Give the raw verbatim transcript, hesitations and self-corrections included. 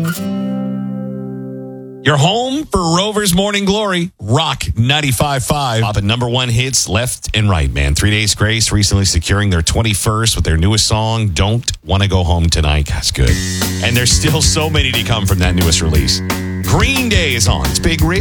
Your home for Rover's Morning Glory, Rock ninety-five point five. Pop at number one hits left and right, man. Three Days Grace recently securing their twenty-first with their newest song, Don't Want to Go Home Tonight. That's good. And there's still so many to come from that newest release. Green Day is on. It's Big Rig.